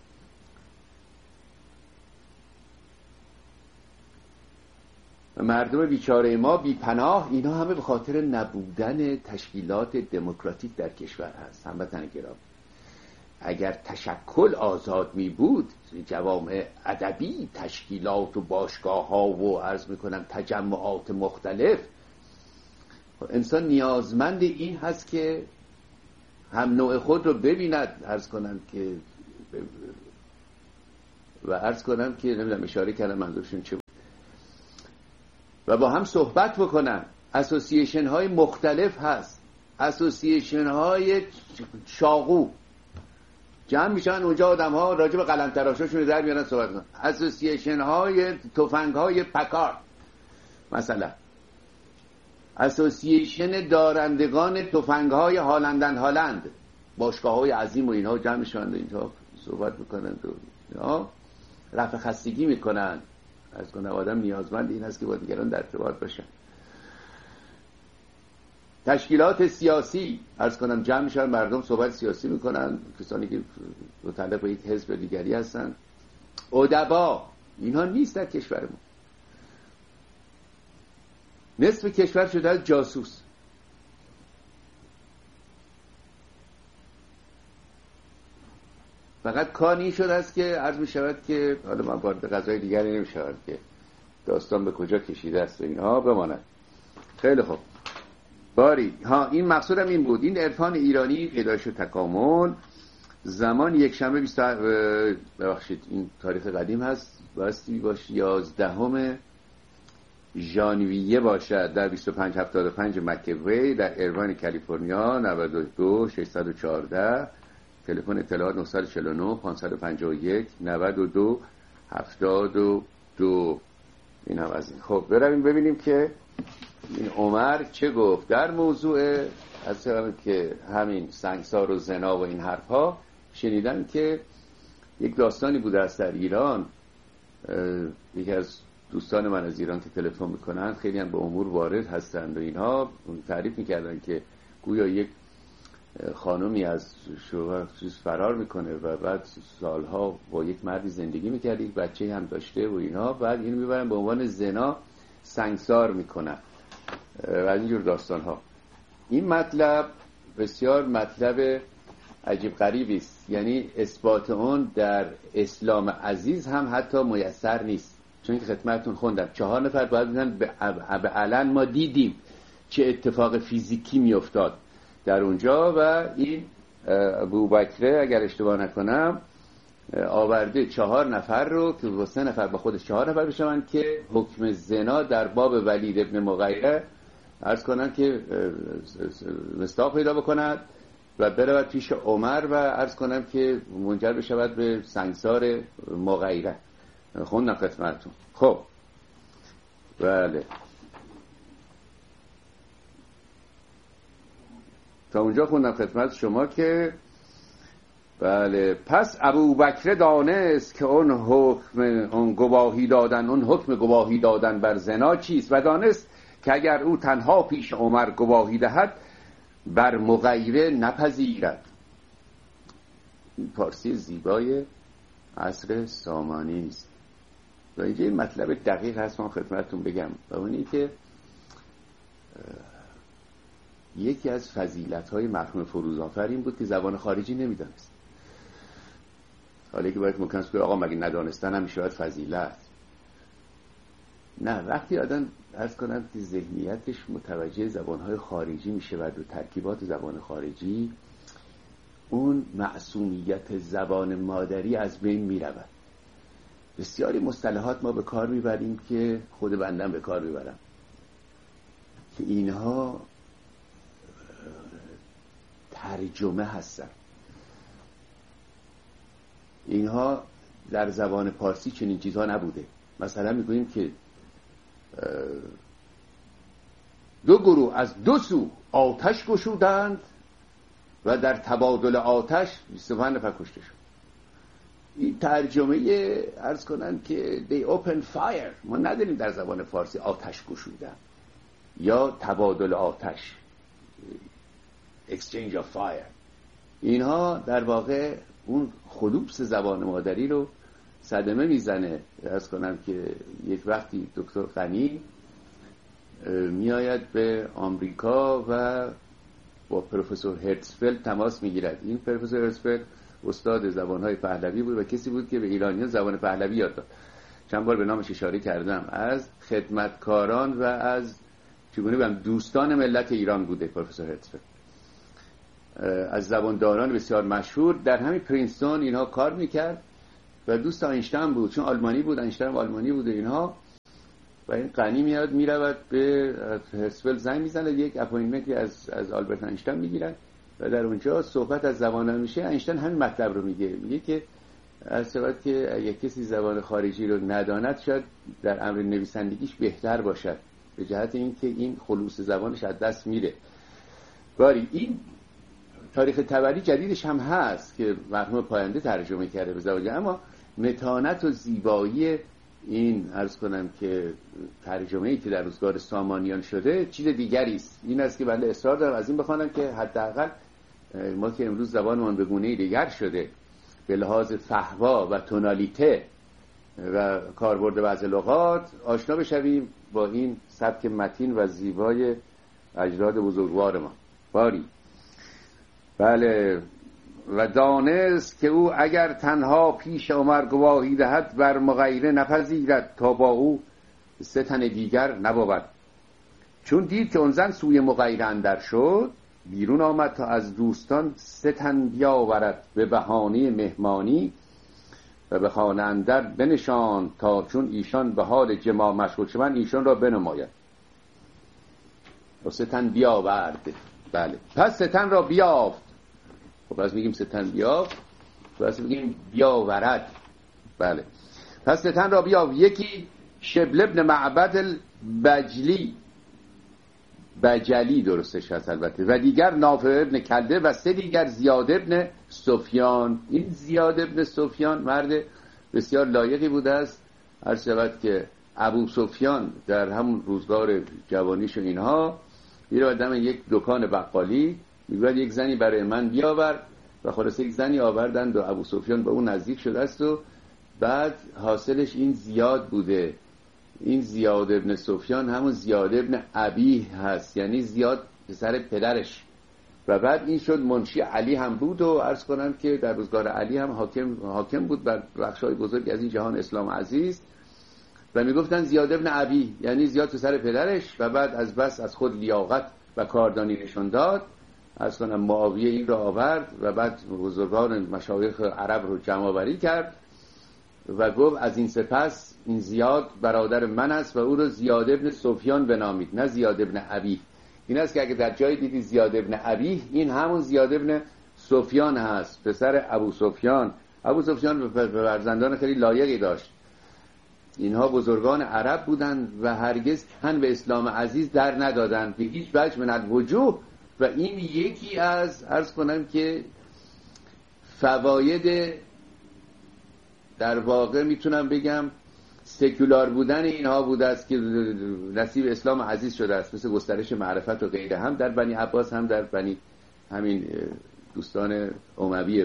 مردم بیچاره ما بی پناه، اینا همه به خاطر نبودن تشکیلات دموکراتیک در کشور هست. هموطن گرامی، اگر تشکل آزاد می بود، جوامع ادبی، تشکیلات و باشگاه ها و عرض میکنم تجمعات مختلف، انسان نیازمند این هست که هم نوع خود رو ببیند، عرض کنم که نمیدونم اشاره کردم منظورشون چه بود، و با هم صحبت بکنن. اسوسییشن های مختلف هست، اسوسییشن های چاقو، جمع میشن اونجا آدم ها راجع به قلم تراشاشون در میارن صحبت کنن. اسوسییشن های تفنگ های پکارد مثلا، اسوسییشن دارندگان تفنگ های هالند، باشگاه های عظیم و اینها جمع میشن اینجا صحبت میکنن و رفع خستگی میکنن. از کنم آدم نیازمند این هست که با دیگران در ارتباط باشن. تشکیلات سیاسی، عرض کنم جمع میشن، مردم صحبت سیاسی میکنن، کسانی که متعلق به یک حزب دیگری هستن. ادبا، اینها نیست در کشورمون. نصف کشور شده از جاسوس. فقط کار این شده است که عرض می شود که حالا من وارد قضای دیگری نمی شود که داستان به کجا کشیده است اینها بماند. خیلی خوب، باری این مقصودم این بود، این عرفان ایرانی پیدایش و تکامل زمان یک شنبه ببخشید این تاریخ قدیم هست، باستی باشه 11 ژانویه باشد، در 2575 مک‌وی در ایروان کالیفرنیا، 92 614 تلفن اطلاعات 949 551 92 72. این هم از این. خب برویم ببینیم که این عمر چه گفت در موضوع از که همین سنگسار و زنا و این حرفها. شنیدم که یک داستانی بوده است در ایران، یکی از دوستان من از ایران که تلفن میکنن خیلی هم به امور وارد هستند و اینها تعریف میکردن که گویا یک خانمی از شوهر فرار میکنه و بعد سالها با یک مردی زندگی میکرد، یک بچه هم داشته و اینها، بعد اینو میبرن به عنوان زنا سنگسار میکنن و اینجور داستان ها. این مطلب بسیار مطلب عجیب غریبی است، یعنی اثبات اون در اسلام عزیز هم حتی میسر نیست، چون که خدمتتون خوندم 4 نفر باید بگن به علن ما دیدیم چه اتفاق فیزیکی میافتاد در اونجا. و این ابوبکر اگر اشتباه نکنم آورده 4 نفر رو که 3 نفر با خودش 4 نفر بشن که حکم زنا در باب ولید ابن مغیره عرض کنن که مصداق پیدا بکند و برود پیش عمر و عرض کنم که منجر بشود به سنگسار مغیره. خوندم خدمتتون. خب بله تا اونجا خوندم خدمت شما که بله. پس ابوبکر دانست که اون حکم گواهی دادن بر زنا چیست و دانست که اگر او تنها پیش عمر گواهی دهد بر مغیره نپذیرد. این پارسی زیبای عصر سامانی است و اینجا این مطلب دقیق هست من خدمتتون بگم و اونی که یکی از فضیلت‌های مرحوم فروزآفر این بود که زبان خارجی نمی‌دانست. حالا که باید ممکن است که آقا مگه ندانستن هم میشود فضیلت؟ نه، وقتی آدم عرض کنم که ذهنیتش متوجه زبان‌های خارجی میشه و ترکیبات زبان خارجی، اون معصومیت زبان مادری از بین میرود. بسیاری مصطلحات ما به کار میبریم که خود بندم به کار میبرم که اینها ترجمه هستن. اینها در زبان پارسی چنین چیزها نبوده. مثلا میگوییم که 2 گروه از 2 سو آتش گشودند و در تبادل آتش 25 نفر کشته شد. این ترجمه عرض کنن که they open fire ما نداریم در زبان فارسی آتش گشودن یا تبادل آتش exchange of fire. اینها در واقع اون خلوص زبان مادری رو صدمه میزنه. عرض کنم که یک وقتی دکتر غنی میآید به آمریکا و با پروفسور هرتزفلد تماس میگیرد. این پروفسور هرتزفلد استاد زبانهای پهلوی بود و کسی بود که به ایرانیان زبان پهلوی یاد داد. چند بار به نامش اشاره کردم. از خدمتکاران و از چگونه بگم دوستان ملت ایران بوده پروفسور هرتزفلد. از زبانداران بسیار مشهور در همین پرینستون اینها کار میکرد و دوست آینشتین بود، چون آلمانی بود، آینشتین آلمانی بود اینها. و این غنی میاد میرود به هرتزفلد زنگ میزنه، یک اپوینتمنتی از آلبرت آینشتین میگیرن و در اونجا صحبت از زبان میشه. آینشتین همین مطلب رو میگه که از سبب که اگه کسی زبان خارجی رو نداند شاید در امر نویسندگیش بهتر باشد، به جهت اینکه این خلوص زبانش از دست میره. باری این تاریخ تبری جدیدش هم هست که مرحوم پاینده ترجمه کرده به زبان، اما متانت و زیبایی این عرض کنم که ترجمه‌ای که در روزگار سامانیان شده چیز دیگری است. این است که بنده اصرار دارم از این بخوانم که حداقل ما که امروز زبانمان به گونه‌ای دیگر شده به لحاظ فحوا و تونالیته و کاربرد بعض لغات آشنا بشویم با این سبک متین و زیبای اجداد بزرگوار ما. باری بله، و دانست که او اگر تنها پیش عمر گواهی دهد بر مغیره نپذیرد تا با او سه تن دیگر نبود. چون دید که اون زن سوی مغیره اندر شد، بیرون آمد تا از دوستان سه تن بیاورد به بهانه مهمانی و به خانه اندر بنشان تا چون ایشان به حال جماع مشغول شدند ایشان را بنماید. و سه تن بیاورد. بله، پس سه تن را بیافت. خب پس میگیم سه تن بیافت، پس میگیم بیاورد. بله، پس سه تن را بیافت. یکی شبل ابن معبد بجلی درستش هست البته، و دیگر نافع ابن کلده و سه دیگر زیاد ابن سفیان. این زیاد ابن سفیان مرد بسیار لایقی بوده است. هر شود که ابو سفیان در همون روزگار جوانیش و اینها میره دم یک دکان بقالی میگوید یک زنی برای من بیاور و خلاص یک زنی آوردند و ابو سفیان به اون نزدیک شده است و بعد حاصلش این زیاد بوده. این زیاد ابن سفیان همون زیاد ابن ابی هست، یعنی زیاد پسر پدرش. و بعد این شد منشی علی هم بود و عرض کنم که در روزگار علی هم حاکم بود بر بخشای بزرگ از این جهان اسلام عزیز. و میگفتن زیاد ابن ابی یعنی زیاد پسر پدرش. و بعد از بس از خود لیاقت و کاردانی نشون داد، عرض کنم معاویه این را آورد و بعد بزرگان مشایخ عرب رو جمع آوری کرد و گفت از این سپس این زیاد برادر من است و او رو زیاد ابن سفیان بنامید، نه زیاد ابن ابی. این است که اگه در جای دیدی زیاد ابن ابی، این همون زیاد ابن سفیان هست، پسر ابو سفیان. ابو سفیان فرزندان خیلی لایقی داشت. اینها بزرگان عرب بودند و هرگز تن به اسلام عزیز در ندادند به هیچ وجه من الوجوه. و این یکی از عرض کنم که فواید در واقع میتونم بگم سکولار بودن اینها بوده است که نصیب اسلام عزیز شده است، مثل گسترش معرفت و غیره، هم در بنی عباس هم در بنی همین دوستان امویه.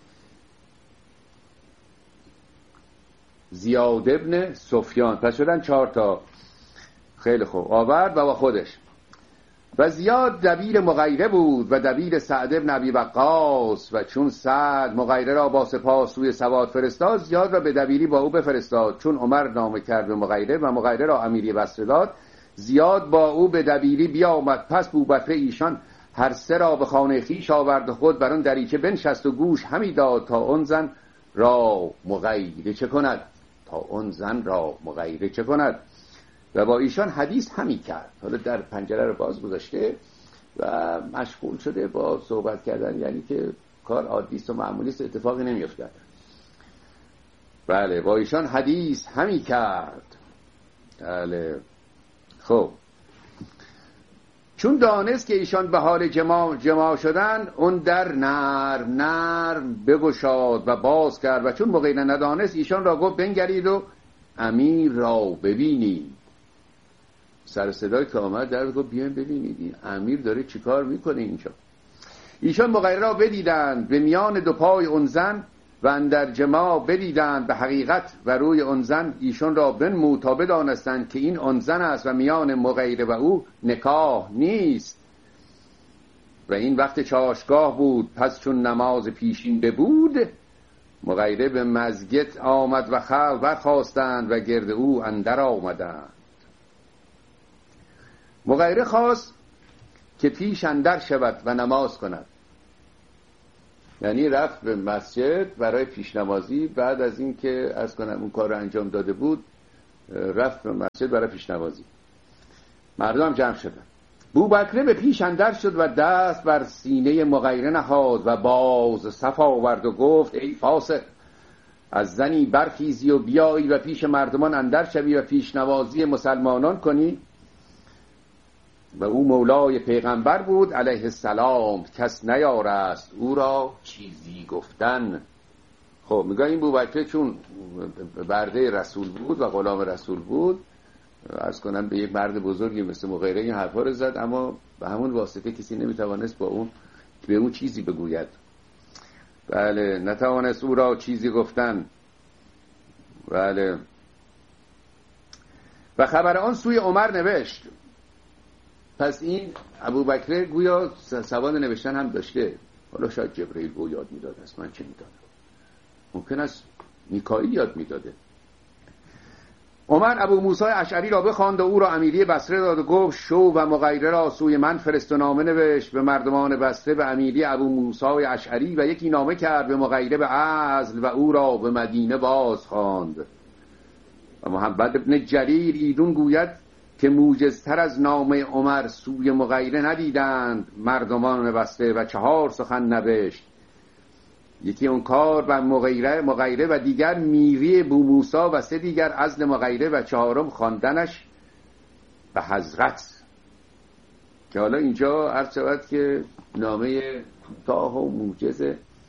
زیاد ابن سفیان. پس شدن 4 تا. خیلی خوب آورد و با خودش. و زیاد دبیر مغیره بود و دبیر سعد ابن ابی وقاص. و چون سعد مغیره را با سپاه سوی سواد فرستاد، زیاد را به دبیری با او بفرستاد. چون عمر نامه کرد به مغیره و مغیره را امیری بصره داد، زیاد با او به دبیری بیامد. پس بوبکر ایشان هر سه را به خانه خویش آورد، خود بر آن دریچه بنشست و گوش همی داد تا آن زن را مغیره چه کند. و با ایشان حدیث همی کرد. حالا در پنجره رو باز گذاشته و مشغول شده با صحبت کردن، یعنی که کار عادیست و معمولیست، اتفاقی نمیفته. بله، با ایشان حدیث همی کرد. بله، خب چون دانست که ایشان به حال جماع شدن، اون در نرم بگشاد و باز کرد. و چون مغیره ندانست، ایشان را گفت بنگرید و امیر را ببینید. سر صدای که آمد در گفت بیاین ببینید این امیر داره چیکار میکنه اینجا. ایشان مغیره را بدیدند به میان دو پای اون زن و اندر جماع بدیدند به حقیقت و روی اون زن ایشان را بنمود تا بدانستند که این اون زن است و میان مغیره و او نکاح نیست. و این وقت چاشتگاه بود. پس چون نماز پیشین ببود، مغیره به مسجد آمد و خلق برخواستند و گرد او اندر آمدند. مغیره خواست که پیش اندر شود و نماز کند، یعنی رفت به مسجد برای پیش نمازی. بعد از این که از کنم اون کار رو انجام داده بود، رفت به مسجد برای پیش نمازی. مردم جمع شدن. بوبکر به پیش اندر شد و دست بر سینه مغیره نهاد و باز صف آورد و گفت: ای فاسق، از زنی برخیزی و بیایی و پیش مردمان اندر شوی و پیش نوازی مسلمانان کنی. و او مولای پیغمبر بود علیه السلام، کس نیارست او را چیزی گفتن. خب میگه این بوبکر چون برده رسول بود و غلام رسول بود، عرض کنم به یک مرد بزرگی مثل مغیره این حرفا رو زد، اما به همون واسطه کسی نمیتوانست به اون چیزی بگوید. بله، نتوانست او را چیزی گفتن. بله. و خبر آن سوی عمر نوشت. پس این ابوبکر گویا سواد نوشتن هم داشته. حالا شاید جبرئیل به یاد میداد است، من چه میدانم، ممکن است میکائیل یاد میداده. عمر ابو موسی اشعری را بخواند و او را امیری بصره داد و گفت: شو و مغیره را سوی من فرست. و نامه نوشت به مردمان بصره به امیری ابو موسی اشعری و یکی نامه کرد به مغیره به عزل و او را به مدینه باز خواند. و محمد ابن جریر ایدون گوید که موجزتر از نامه عمر سوی مغیره ندیدند مردمان بصره و 4 سخن نوشت. یکی اون کار و مغیره و دیگر میری بو موسی و 3 دیگر عزل مغیره و 4م خواندنش به حضرت. که حالا اینجا عرض شود که نامه کوتاه و موجز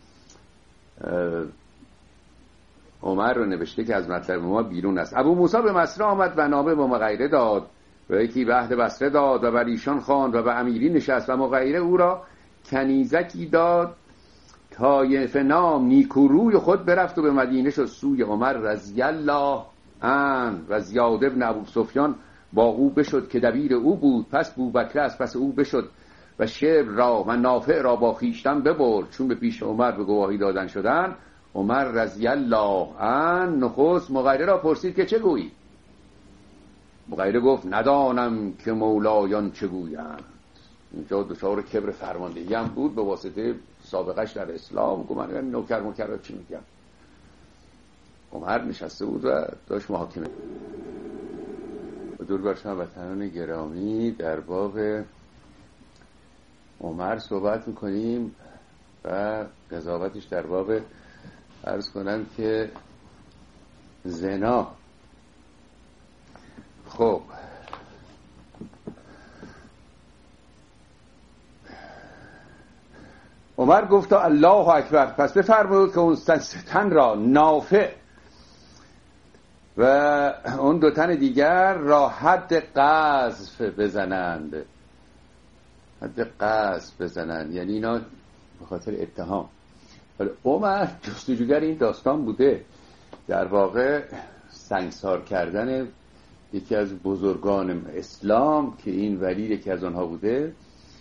عمر رو نوشته که از مطلب ما بیرون است. ابو موسی به مصر آمد و نامه به مغیره داد و یکی به اهل بصره داد و بر ایشان خواند و به امیری نشست و مغیره او را کنیزکی داد. طایفه نام نیکوروی خود برفت و به مدینه شد سوی عمر رضی الله عنه و زیاد ابن ابو سفیان با او بشد که دبیر او بود. پس بوبکر از پس او بشد و شبر را و نافع را با خویشتن ببرد. چون به پیش عمر به گواهی دادن شدن، عمر رضی الله عنه نخست مغیره را پرسید که چه گویی؟ مغیره گفت: ندانم که مولایان چه گویند. اینجا دچار کبر فرماندهی هم بود به واسطه سابقش در اسلام. گفت من نوکر مکرر چی میگم. عمر نشسته بود و داشت محاکمه. درود بر شما وطنان گرامی، در باب عمر صحبت میکنیم و قضاوتش در باب عرض کنم که زنا. خب عمر گفت الله اکبر. پس بفرمایید که اون 3 تن را نافع و اون 2 تن دیگر را حد قذف بزنند. حد قذف بزنند یعنی اینا به خاطر اتهام. ولی عمر جستجوگر این داستان بوده، در واقع سنگسار کردن یکی از بزرگان اسلام که این ولی یکی از آنها بوده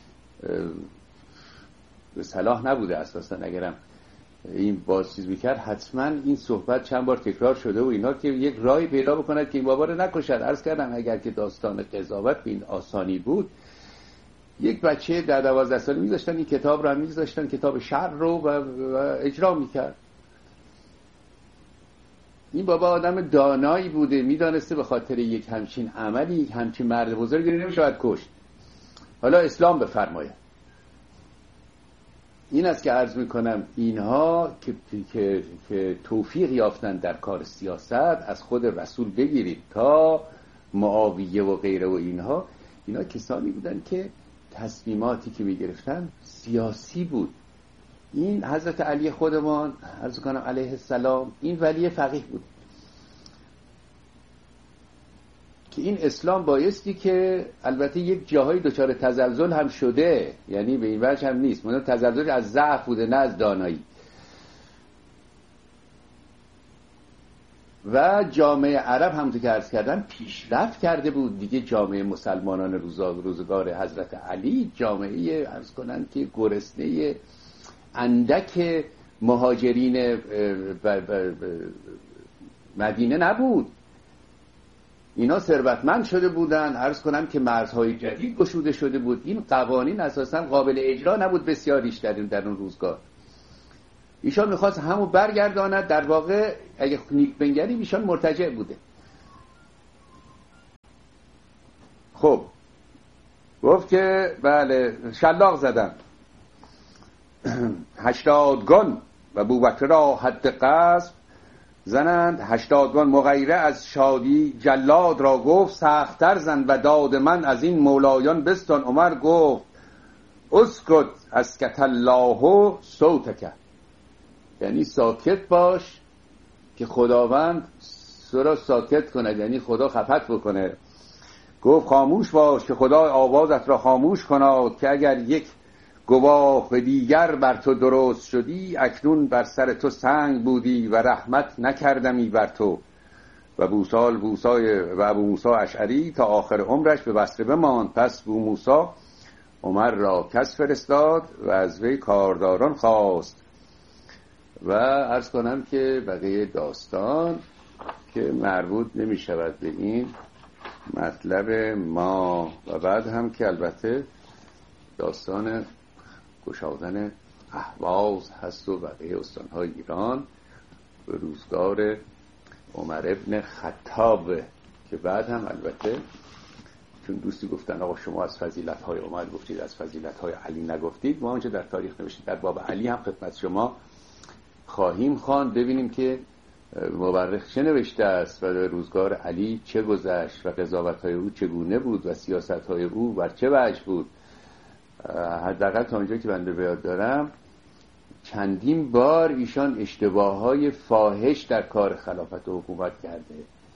به صلاح نبوده اساسا. اگرم این باز چیز میکرد حتما این صحبت چند بار تکرار شده و اینا که یک راهی پیدا بکند که این بابا رو نکشد. عرض کردم اگر که داستان قضاوت به این آسانی بود، یک بچه در 12 ساله میذاشتن این کتاب رو هم میذاشتن، کتاب شرع رو و اجرا میکرد. این بابا آدم دانایی بوده، میدانسته به خاطر یک همچین عملی یک همچین مرد بزرگی نمیشود کشت. حالا اسلام بفرماید. این است که عرض میکنم اینها که توفیق یافتن در کار سیاست از خود رسول بگیرید تا معاویه و غیره و اینا کسانی بودن که تصمیماتی که میگرفتن سیاسی بود. این حضرت علی خودمان عرض کنم علیه السلام این ولی فقیه بود که این اسلام بایستی که البته یک جاهای دچار تزلزل هم شده، یعنی به این وجه هم نیست، منتها تزلزل از ضعف بوده نه از دانایی. و جامعه عرب همونطور که عرض کردم پیشرفت کرده بود دیگه. جامعه مسلمانان روزگار حضرت علی جامعه عرض کنن که گرسنه اندک مهاجرین مدینه نبود. اینا ثروتمند شده بودن، عرض کنم که مرزهای جدید گشوده شده بود. این قوانین اساسا قابل اجرا نبود بسیاریش در اون روزگار. ایشان میخواست همو برگرداند. در واقع اگه نیک بنگریم ایشان مرتجع بوده. خب گفت که بله شلاق زدن 80 گان و بوبکر را حد قصب زنند. 80 گان مغیره از شادی جلاد را گفت سخت‌تر زن و داد من از این مولایان بستان. عمر گفت اسکت اسکت الله صوتک، یعنی ساکت باش که خداوند سرا ساکت کنه، یعنی خدا خفت بکنه. گفت خاموش باش که خدا آوازت را خاموش کند که اگر یک گواه به دیگر بر تو درست شدی اکنون بر سر تو سنگ بودی و رحمت نکردمی بر تو. و ابو موسی اشعری تا آخر عمرش به بصره بماند. پس ابو موسی عمر را کس فرستاد و از وی کارداران خواست. و عرض کنم که بقیه داستان که مربوط نمی شود به این مطلب ما. و بعد هم که البته داستان گشادن اهواز هست و بقیه استانهای ایران به روزگار عمر ابن خطاب که بعد هم البته چون دوستی گفتن آقا شما از فضیلت‌های عمر گفتید از فضیلت‌های علی نگفتید، ما اونجا در تاریخ نوشتیم در باب علی هم خدمت شما خواهیم خواند ببینیم که مورخ چه نوشته است و روزگار علی چه گذشت و قضاوت‌های او چگونه بود و سیاست‌های او بر چه وجه بود. حداقل تا اونجا که بنده به یاد دارم چندین بار ایشان اشتباه‌های فاحش در کار خلافت و حکومت کرده.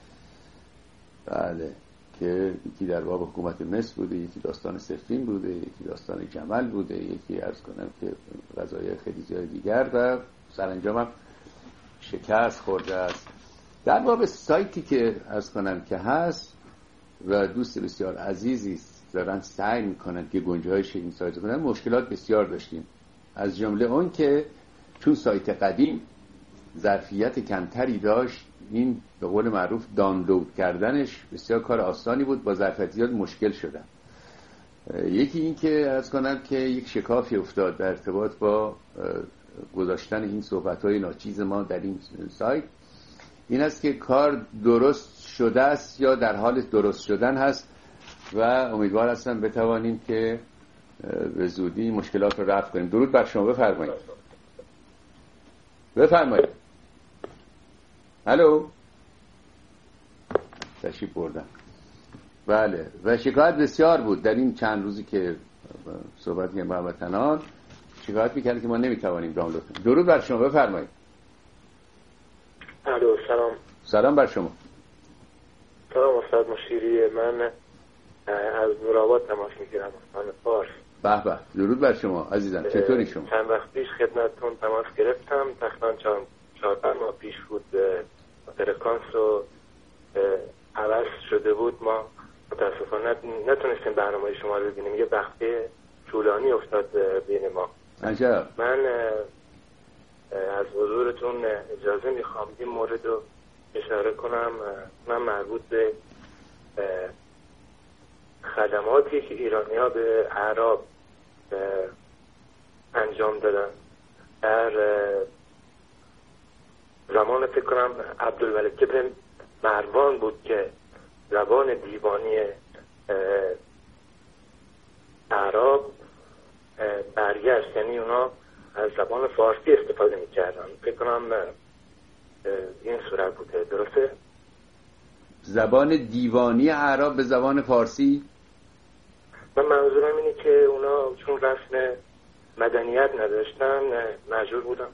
بله که یکی در باب حکومت مصر بوده، یکی داستان صفین بوده، یکی داستان جمل بوده، یکی عرض کنم که قضایای خیلی زیاد دیگر و سرانجام هم شکست خورده است. در باب سایتی که عرض کنم که هست و دوست بسیار عزیزی دارن سعی میکنن که گنجایش این سایت کنن، مشکلات بسیار داشتیم. از جمله اون که چون سایت قدیم ظرفیت کمتری داشت، این به قول معروف دانلود کردنش بسیار کار آسانی بود، با ظرفیت زیاد مشکل شدن. یکی این که عرض کنم که یک شکافی افتاد در ارتباط با گذاشتن این صحبت‌های ناچیز ما در این سایت، این است که کار درست شده است یا در حال درست شدن هست و امیدوار هستم بتوانیم که به زودی مشکلات رو رفع کنیم. درود بر شما، بفرمایید. بفرمایید. الو، تشریف بردم. بله و شکایت بسیار بود در این چند روزی که صحبت کردیم با هموطنان، شکایت می‌کردن که ما نمی‌توانیم دانلود کنیم. درود بر شما، بفرمایید. الو، سلام. سلام بر شما. سلام استاد مشیری، من از نورآباد تماس میگیرم، من فارس. به به، درود بر شما عزیزم، چطوری شما؟ چند وقت پیش خدمتتون تماس گرفتم، تقریبا 4 ماه پیش بود. فرکانس رو عوض شده بود، ما متاسفانه نتونستیم برنامه شما رو ببینیم، یه وقفه طولانی افتاد بین ما. عجب. من از حضورتون اجازه میخوام این مورد رو اشاره کنم. من مربوط به خدماتی که ایرانی‌ها به اعراب انجام دادن در زمان فکر کنم عبدالملک ابن مروان بود که زبان دیوانی اعراب برگشت، یعنی اونا از زبان فارسی استفاده می‌کردن. فکر کنم این صورت بوده، درسته؟ زبان دیوانی اعراب به زبان فارسی؟ من منظورم اینه که اونا چون رسم مدنیت نداشتن مجبور بودن.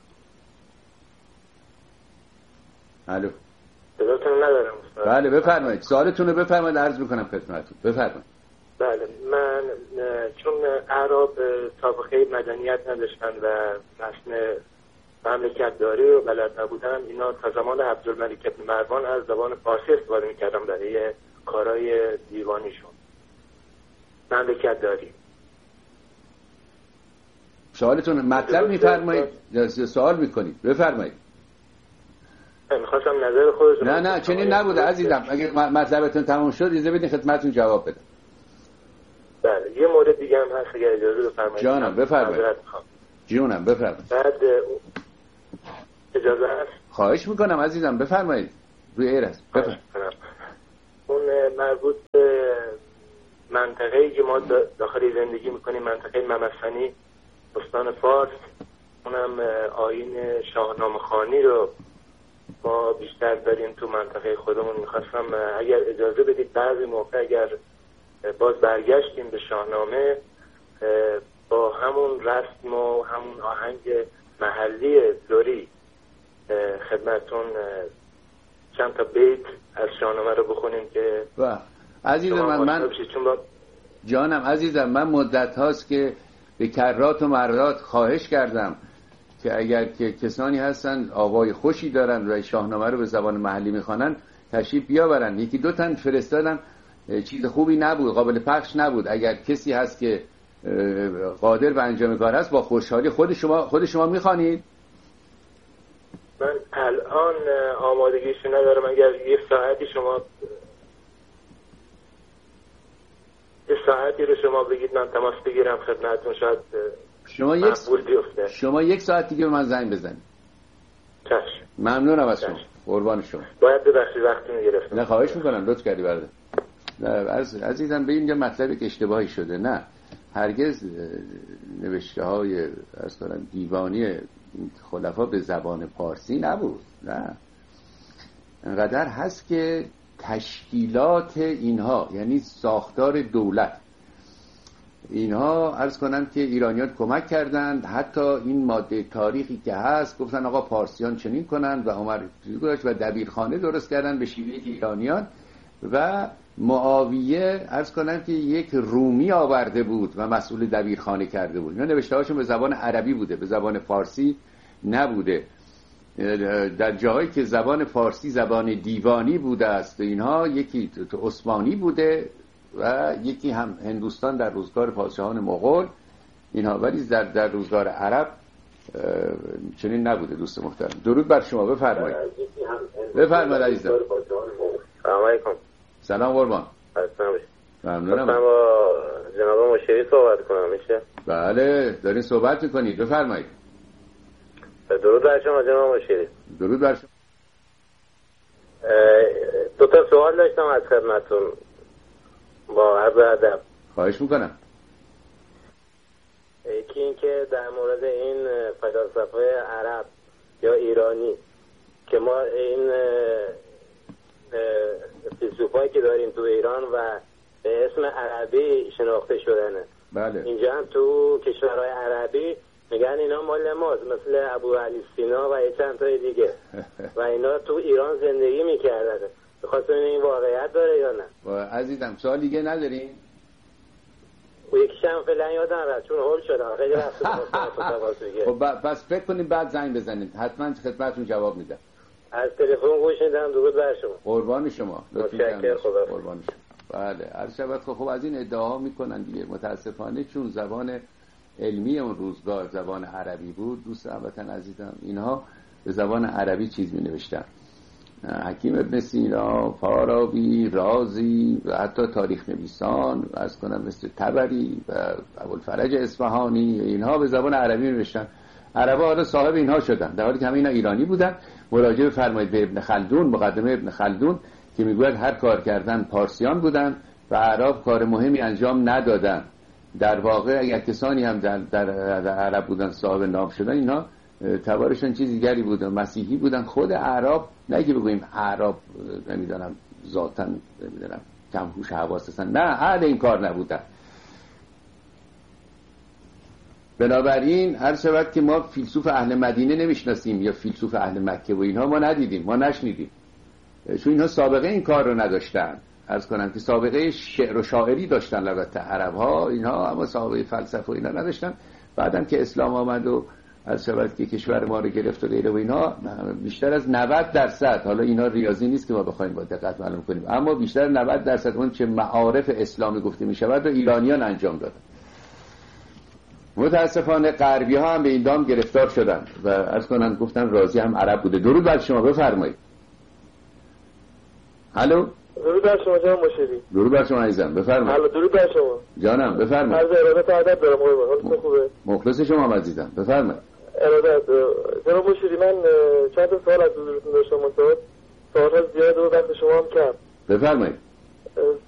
الو، صداتون ندارم استاد. بله بفرمایید، سوالتون رو بفرمایید، عرض میکنم خدمتتون. بفرمایید. بله، من چون اعراب سابقه مدنیت نداشتن و رسم مملکت داری و بلد نبودن، اینا تا زمان عبدالملک ابن مروان از زبان فارسی استفاده میکردن برای کارهای دیوانیشون. مملکت داری. سوالتون مطلب میفرمایید یا سوال میکنید؟ بفرمایید. میخواستم نظر خودتون. نه چنین نبوده عزیزم. اگه مطلبتون تموم شد اجازه بدین خدمتتون جواب بدم. بله یه مورد دیگه هم هست اگه اجازه بفرمایید. جانم بفرمایید. جونم بفرمایید. بعد اجازه هست؟ خواهش میکنم عزیزم بفرمایید. روی ایر است. بفرمایید. اون مربوط به منطقه‌ای که ما داخل زندگی میکنیم، منطقه ممسنی استان فارس، اونم آیین شاهنامه خوانی رو ما بیشتر داریم تو منطقه خودمون. میخواستم اگر اجازه بدید بعضی موقع اگر باز برگشتیم به شاهنامه با همون رسم و همون آهنگ محلی دوری خدمتون چند تا بیت از شاهنامه رو بخونیم که عزیزم من جانم عزیزم من مدت هاست که به کرات و مرات خواهش کردم که اگر که کسانی هستن آوای خوشی دارن و شاهنامه رو به زبان محلی میخوانن تشریف بیاورن. یکی دو تن فرستادم، چیز خوبی نبود، قابل پخش نبود. اگر کسی هست که قادر به انجام کار هست با خوشحالی. خود شما میخوانید؟ من الان آمادگیش ندارم. اگر یه ساعتی رو شما بگید من تماس بگیرم خدمتتون، شاید شما یک ساعت دیگه به من زنگ بزنید. چشم. ممنونم از شما. قربان شما. باید ببخشید وقتی میگرفتم. نه خواهش میکنم، لطف کردی برادر. نه عزیزم به اینجا مطلبی که اشتباهی شده. نه هرگز نوشته های اصلا دیوانی خلفا به زبان فارسی نبود. نه انقدر هست که تشکیلات اینها یعنی ساختار دولت اینها عرض کنم که ایرانیان کمک کردند. حتی این ماده تاریخی که هست گفتن آقا پارسیان چنین کنند و عمر و دبیرخانه درست کردن به شیوه ایرانیان و معاویه عرض کنم که یک رومی آورده بود و مسئول دبیرخانه کرده بود. اینا نوشته هاشون به زبان عربی بوده، به زبان فارسی نبوده. در جاهایی که زبان فارسی زبان دیوانی بوده است اینها یکی تو عثمانی بوده و یکی هم هندوستان در روزگار پادشاهان مغول اینها، ولی در روزگار عرب چنین نبوده. دوست محترم درود بر شما. بفرمایید. بفرمایید عزیزم. سلام علیکم. سلام قربان. ممنونم. من با جناب مشیری صحبت کنم میشه؟ بله دارین صحبت میکنید بفرمایید. درود بر شما جناب مشیری. درود بر شما. دو تا سوال داشتم از خدمتتون با عرض ادب. خواهش میکنم. یکی این که در مورد این فلاسفه عرب یا ایرانی که ما این فیلسوفایی که داریم تو ایران و به اسم عربی شناخته شدنه. بله. اینجا هم تو کشورهای عربی میگن اینا مال ماست، مثل ابو علی سینا و چند تای دیگه و اینا تو ایران زندگی میکردن. بخاطر این واقعیت داره یا نه؟ عزیزم سوال دیگه ندارین؟ و یکیش هم فعلا یادم رفت چون هول شدم خیلی رفت. خب پس فکر کنید بعد زنگ بزنید حتما خدمتتون جواب میدم. از تلفن گوش میدم. درود بر شما. قربان شما. متشکرم. خدا قربان شما. بله عرض شود خب از این ادعاها میکنن دیگه. متاسفانه چون زبان علمی اون روزگار زبان عربی بود دوست هموطن عزیزم اینها به زبان عربی چیز می نوشتن. حکیم ابن سینا، فارابی، رازی و حتی تاریخ نویسان از کنم مثل طبری و ابوالفرج اصفهانی اینها به زبان عربی می نوشتن. عربا حالا صاحب اینها شدن در حالی که همه اینا ایرانی بودن. مراجعه فرمایید به ابن خلدون، مقدمه ابن خلدون که میگوید هر کار کردن پارسیان بودن و عرب کار مهمی انجام ندادن. در واقع اگر کسانی هم در عرب بودن صاحب نام شدن اینا تبارشون چیز دیگری بودن، مسیحی بودن. خود عرب نه که بگوییم عرب نمیدونم ذاتاً نمیدونم کم هوش حواس هستن، نه اهل این کار نبودن. بنابراین هر شود که ما فیلسوف اهل مدینه نمیشناسیم یا فیلسوف اهل مکه و اینها ما ندیدیم، ما نشنیدیم، چون اینها سابقه این کار رو نداشتن. عرض کنم که سابقه شعر و شاعری داشتن البته عرب ها، اینها اما سابقه فلسفه و اینا نداشتن. بعدم که اسلام آمد و از شود که کشور ما رو گرفت و غیره و اینا، بیشتر از 90%، حالا اینا ریاضی نیست که ما بخوایم با دقت معلوم کنیم، اما بیشتر 90% اون چه معارف اسلامی گفته می شود و ایرانیان انجام دادن. متاسفانه غربی ها هم به این دام گرفتار شدن و از کنن گفتن رازی هم عرب بوده. درود بر شما، بفرمایید. الو، درود بر شما جناب مشیری. درود بر شما عزیزم، بفرمایید. الو، درود بر شما جانم، بفرمایید. عرض ارادت و ادب دارم قربان. حالتون خوبه؟ مخلص شما عزیزم، بفرمایید. ارادت. جناب مشیری، من چند تا سوال از حضورتون داشتم، منتها سوالات زیاده و وقت شما هم کم. بفرمایید.